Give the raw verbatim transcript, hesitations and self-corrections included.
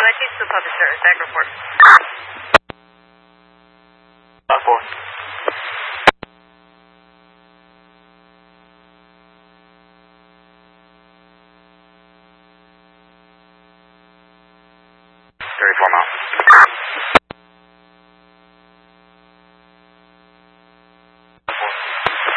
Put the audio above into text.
Chief Soup Officer, Tag report. Five four. Thirty-four miles.